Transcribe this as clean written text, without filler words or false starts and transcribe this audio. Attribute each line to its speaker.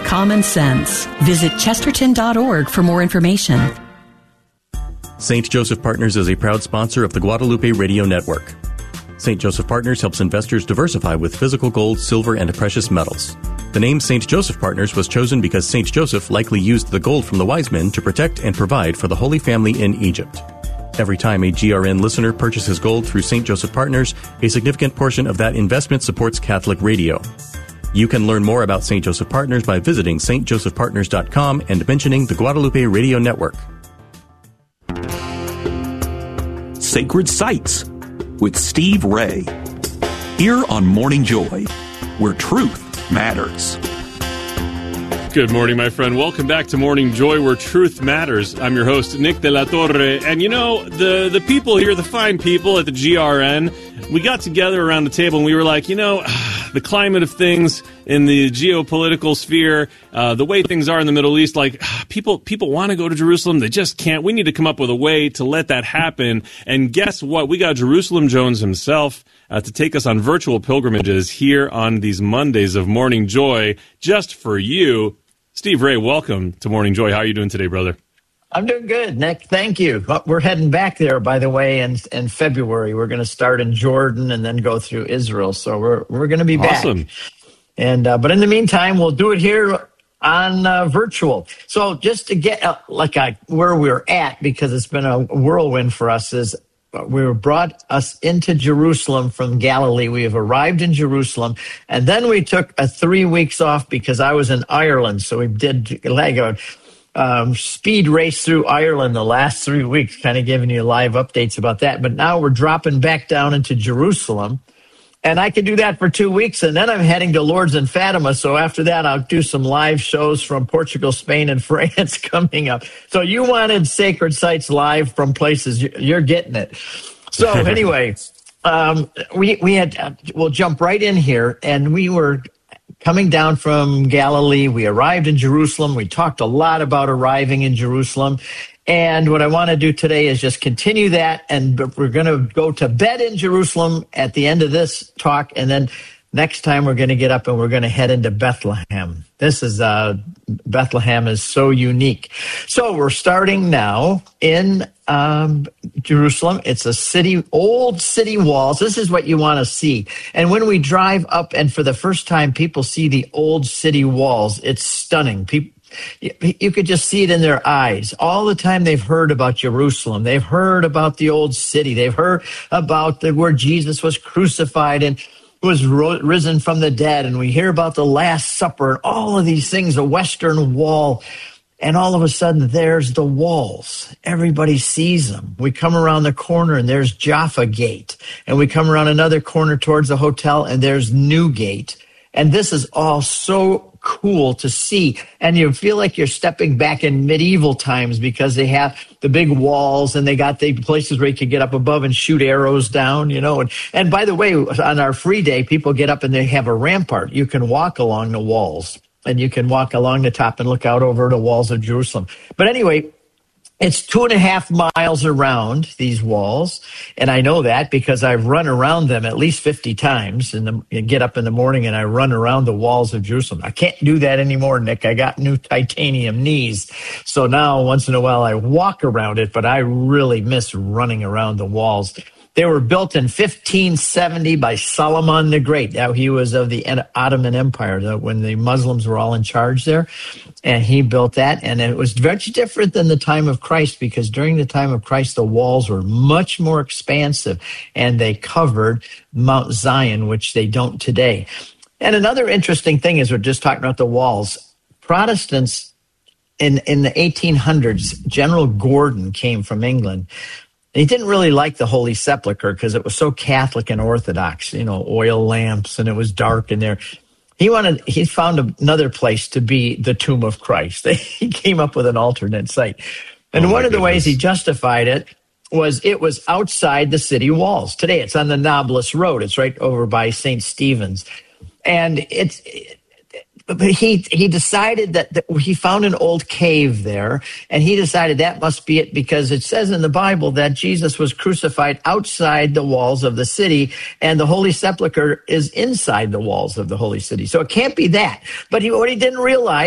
Speaker 1: common sense. Visit Chesterton.org for more information.
Speaker 2: St. Joseph Partners is a proud sponsor of the Guadalupe Radio Network. St. Joseph Partners helps investors diversify with physical gold, silver, and precious metals. The name St. Joseph Partners was chosen because St. Joseph likely used the gold from the wise men to protect and provide for the Holy Family in Egypt. Every time a GRN listener purchases gold through St. Joseph Partners, a significant portion of that investment supports Catholic radio. You can learn more about St. Joseph Partners by visiting stjosephpartners.com and mentioning the Guadalupe Radio Network.
Speaker 3: Sacred Sites with Steve Ray. Here on Morning Joy, where truth matters.
Speaker 4: Good morning, my friend. Welcome back to Morning Joy, where truth matters. I'm your host, Nick De La Torre. And you know, the people here, the fine people at the GRN, we got together around the table and we were like, you know, the climate of things in the geopolitical sphere, the way things are in the Middle East, like people want to go to Jerusalem. They just can't. We need to come up with a way to let that happen. And guess what? We got Jerusalem Jones himself to take us on virtual pilgrimages here on these Mondays of Morning Joy just for you. Steve Ray, welcome to Morning Joy. How are you doing today, brother?
Speaker 5: I'm doing good, Nick. Thank you. We're heading back there, by the way, in February. We're going to start in Jordan and then go through Israel. So we're going to be back.
Speaker 4: Awesome.
Speaker 5: And but in the meantime, we'll do it here on virtual. So just to get where we're at, because it's been a whirlwind for us, is we were brought us into Jerusalem from Galilee. We have arrived in Jerusalem, and then we took 3 weeks off because I was in Ireland. So we did like a speed race through Ireland the last 3 weeks, kind of giving you live updates about that. But now we're dropping back down into Jerusalem, and I could do that for 2 weeks, and then I'm heading to Lourdes and Fatima. So after that, I'll do some live shows from Portugal, Spain, and France coming up. So you wanted Sacred Sites live from places, you're getting it. So anyway, we'll jump right in here, and we were coming down from Galilee. We arrived in Jerusalem. We talked a lot about arriving in Jerusalem. And what I want to do today is just continue that. And we're going to go to bed in Jerusalem at the end of this talk. And then next time we're going to get up and we're going to head into Bethlehem. This is, Bethlehem is so unique. So we're starting now in Jerusalem. It's a city, old city walls. This is what you want to see. And when we drive up and for the first time people see the old city walls, it's stunning. You could just see it in their eyes. All the time they've heard about Jerusalem. They've heard about the old city. They've heard about where Jesus was crucified and was risen from the dead. And we hear about the Last Supper and all of these things, the Western Wall. And all of a sudden, there's the walls. Everybody sees them. We come around the corner, and there's Jaffa Gate. And we come around another corner towards the hotel, and there's Newgate. And this is all so cool to see. And you feel like you're stepping back in medieval times because they have the big walls and they got the places where you can get up above and shoot arrows down, you know. And by the way, on our free day, people get up and they have a rampart. You can walk along the walls and you can walk along the top and look out over the walls of Jerusalem. But anyway, it's 2.5 miles around these walls, and I know that because I've run around them at least 50 times. And get up in the morning and I run around the walls of Jerusalem. I can't do that anymore, Nick. I got new titanium knees, so now once in a while I walk around it. But I really miss running around the walls. They were built in 1570 by Solomon the Great. Now, he was of the Ottoman Empire when the Muslims were all in charge there. And he built that. And it was very different than the time of Christ, because during the time of Christ, the walls were much more expansive. And they covered Mount Zion, which they don't today. And another interesting thing is, we're just talking about the walls. Protestants in the 1800s, General Gordon came from England. He didn't really like the Holy Sepulchre because it was so Catholic and Orthodox, you know, oil lamps, and it was dark in there. He found another place to be the tomb of Christ. He came up with an alternate site. And one of the ways he justified it was outside the city walls. Today it's on the Nablus Road. It's right over by St. Stephen's. And he decided that he found an old cave there, and he decided that must be it, because it says in the Bible that Jesus was crucified outside the walls of the city, and the Holy Sepulchre is inside the walls of the holy city. So it can't be that. But what he didn't realize